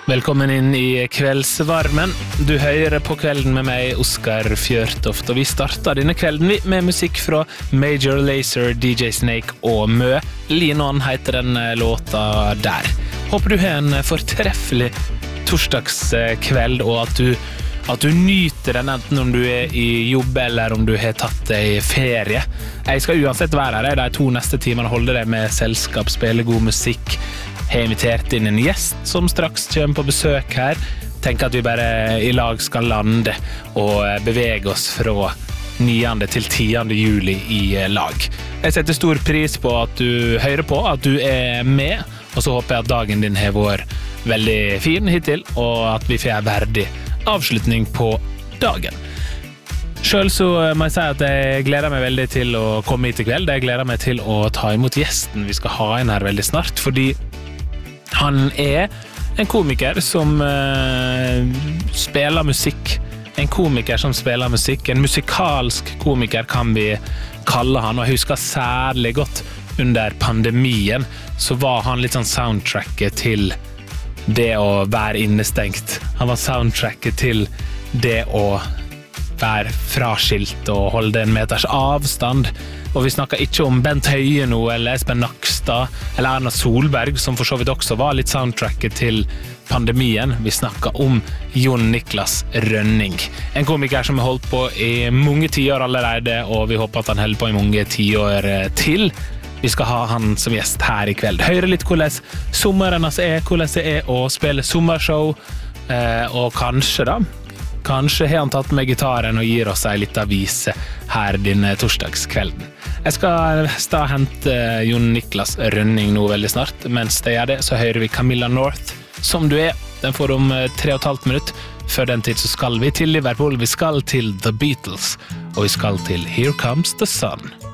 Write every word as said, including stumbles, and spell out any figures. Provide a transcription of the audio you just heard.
Velkommen inn i kveldsvarmen. Du hører på kvelden med meg, Oskar Fjørtoft, og vi starter denne kvelden med musikk fra Major Lazer, D J Snake og Mø. Lean On heter den låta der. Håper du har en fortreffelig torsdagskveld, og at du, at du nyter den enten om du er i jobb eller om du har tatt deg ferie. Jeg skal uansett være her de to neste timene, holde deg med selskap, spille god musikk. Jeg har invitert inn en gjest som straks kommer på besøk her. Tenker at vi bare i lag skal lande og bevege oss fra niende til tiende juli i lag. Jeg setter stor pris på at du hører på, at du er med, og så håper jeg at dagen din har vært veldig fin hittil, og at vi får en verdig avslutning på dagen. Selv så må jeg si at jeg gleder meg veldig til å komme hit i kveld. Jeg gleder meg til å ta imot gjesten vi skal ha inn her veldig snart, fordi han er en komiker som uh, spiller musikk. En komiker som spiller musikk. En musikalsk komiker kan vi kalle han. Og jeg husker særlig godt under pandemien så var han litt sånn soundtracket til det å være innestengt. Han var soundtracket til det å være fraskilt og holde en meters avstand. Og vi snakker ikke om Bent Høie nå, eller Espen Nakstad, eller Erna Solberg, som for så vidt også var litt soundtracket til pandemien. Vi snakker om Jon Niklas Rønning. En komiker som har holdt på i mange tiår allerede, og vi håper at han holder på i mange tiår til. Vi skal ha han som gjest her i kveld. Høre litt hvordan sommeren hans er, hvordan det er å spille sommershow, og kanskje da, Kanskje har han tatt med gitaren og gir oss en liten vise her denne torsdagskvelden. Jeg skal sta hente Jon Niklas Rønning nå veldig snart. Mens det gjør det, så hører vi Camilla North, som du er. Den får om tre og et halvt minutt. Før den tid så skal vi til Liverpool, vi skal til The Beatles, og vi skal til Here Comes the Sun.